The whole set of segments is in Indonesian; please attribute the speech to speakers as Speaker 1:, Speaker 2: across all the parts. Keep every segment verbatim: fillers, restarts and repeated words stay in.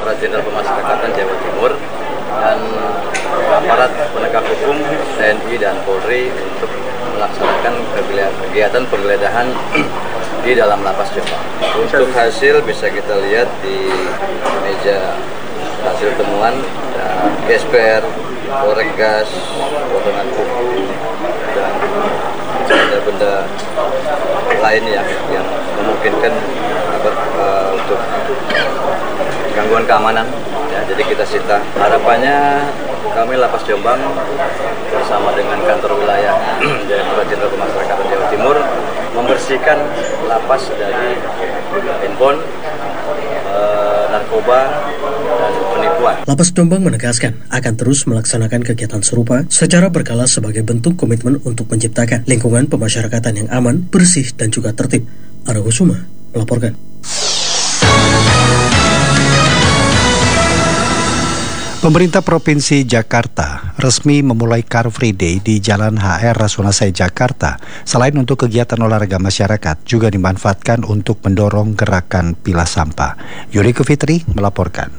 Speaker 1: Direktorat Jenderal Pemasyarakatan Jawa Timur dan aparat penegak hukum T N I dan Polri untuk melaksanakan kegiatan penggeledahan di dalam lapas Jombang. Untuk hasil bisa kita lihat di meja hasil temuan dan gesper, korek gas, potongan kuku, dan benda-benda lain yang yang memungkinkan uh, untuk gangguan keamanan. Ya, jadi kita sita. Harapannya kami Lapas Jombang bersama dengan kantor wilayah Direktorat Jenderal Pemasyarakatan Jawa Timur membersihkan lapas dari handphone, eh, narkoba, dan penipuan.
Speaker 2: Lapas Jombang menegaskan akan terus melaksanakan kegiatan serupa secara berkala sebagai bentuk komitmen untuk menciptakan lingkungan pemasyarakatan yang aman, bersih, dan juga tertib. Ara Kusuma melaporkan.
Speaker 3: Pemerintah Provinsi Jakarta resmi memulai Car Free Day di Jalan H R Rasunasai, Jakarta. Selain untuk kegiatan olahraga masyarakat, juga dimanfaatkan untuk mendorong gerakan pilah sampah. Yuriko Fitri melaporkan.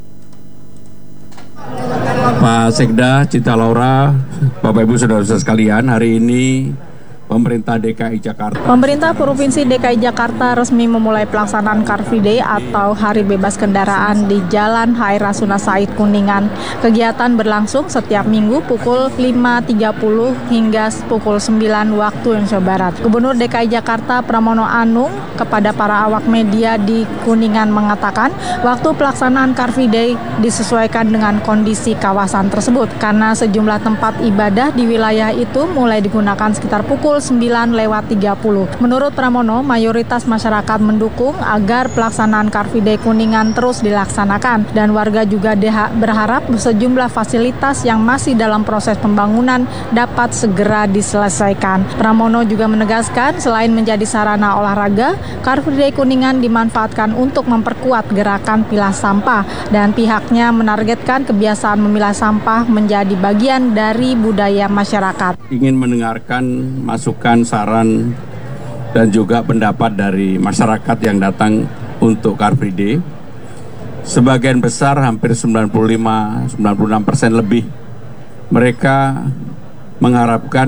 Speaker 4: Pak Sekda, Cinta Laura, Bapak Ibu Saudara-saudara sekalian, hari ini Pemerintah D K I Jakarta.
Speaker 5: Pemerintah Provinsi D K I Jakarta resmi memulai pelaksanaan Car Free Day atau Hari Bebas Kendaraan di Jalan H R Rasuna Said Kuningan. Kegiatan berlangsung setiap minggu pukul lima tiga puluh hingga pukul sembilan waktu Indonesia Barat. Gubernur D K I Jakarta Pramono Anung kepada para awak media di Kuningan mengatakan waktu pelaksanaan Car Free Day disesuaikan dengan kondisi kawasan tersebut karena sejumlah tempat ibadah di wilayah itu mulai digunakan sekitar pukul sembilan lewat tiga puluh. Menurut Pramono, mayoritas masyarakat mendukung agar pelaksanaan Car Free Day Kuningan terus dilaksanakan dan warga juga berharap sejumlah fasilitas yang masih dalam proses pembangunan dapat segera diselesaikan. Pramono juga menegaskan selain menjadi sarana olahraga, Car Free Day Kuningan dimanfaatkan untuk memperkuat gerakan pilah sampah dan pihaknya menargetkan kebiasaan memilah sampah menjadi bagian dari budaya masyarakat.
Speaker 4: Ingin mendengarkan masukan, saran, dan juga pendapat dari masyarakat yang datang untuk Car Free Day. Sebagian besar, hampir sembilan puluh lima sampai sembilan puluh enam persen lebih, mereka mengharapkan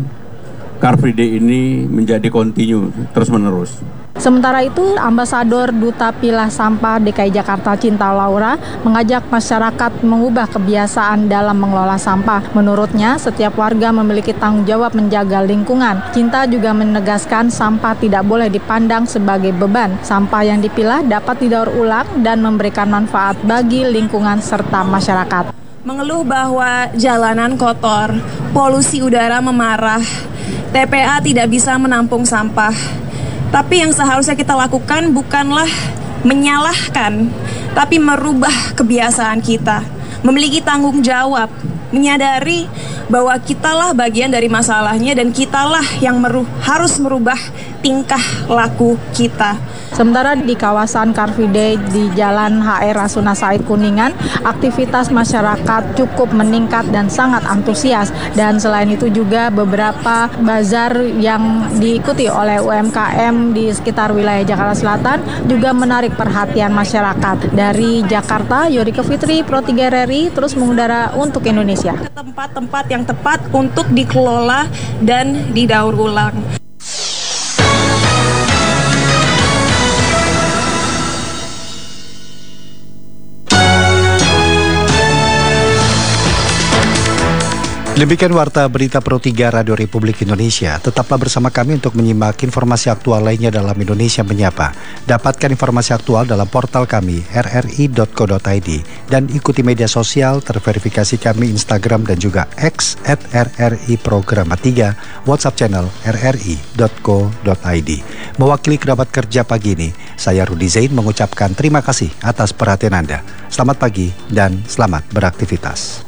Speaker 4: Car Free Day ini menjadi kontinu, terus-menerus.
Speaker 5: Sementara itu, Ambasador Duta Pilah Sampah D K I Jakarta Cinta Laura mengajak masyarakat mengubah kebiasaan dalam mengelola sampah. Menurutnya, setiap warga memiliki tanggung jawab menjaga lingkungan. Cinta juga menegaskan sampah tidak boleh dipandang sebagai beban. Sampah yang dipilah dapat didaur ulang dan memberikan manfaat bagi lingkungan serta masyarakat.
Speaker 6: Mengeluh bahwa jalanan kotor, polusi udara memarah, T P A tidak bisa menampung sampah. Tapi yang seharusnya kita lakukan bukanlah menyalahkan, tapi merubah kebiasaan kita, memiliki tanggung jawab, menyadari bahwa kitalah bagian dari masalahnya dan kitalah yang meru- harus merubah tingkah laku kita.
Speaker 5: Sementara di kawasan Car Free Day di Jalan H R Rasuna Said Kuningan, aktivitas masyarakat cukup meningkat dan sangat antusias. Dan selain itu juga beberapa bazar yang diikuti oleh U M K M di sekitar wilayah Jakarta Selatan juga menarik perhatian masyarakat. Dari Jakarta, Yuriko Fitri, Pro tiga R R I, terus mengudara untuk Indonesia.
Speaker 6: Tempat-tempat yang tepat untuk dikelola dan didaur ulang.
Speaker 3: Demikian Warta Berita Pro tiga Radio Republik Indonesia. Tetaplah bersama kami untuk menyimak informasi aktual lainnya dalam Indonesia Menyapa. Dapatkan informasi aktual dalam portal kami r r i dot co dot i d dan ikuti media sosial terverifikasi kami Instagram dan juga X at r r i programa tiga, WhatsApp channel r r i dot co dot i d. Mewakili kerabat kerja pagi ini, saya Rudi Zain mengucapkan terima kasih atas perhatian Anda. Selamat pagi dan selamat beraktivitas.